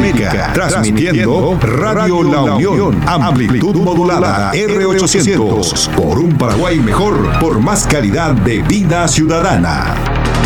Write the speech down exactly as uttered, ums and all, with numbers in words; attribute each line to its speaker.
Speaker 1: América, transmitiendo Radio La Unión, amplitud modulada R ochocientos, por un Paraguay mejor, por más calidad de vida ciudadana.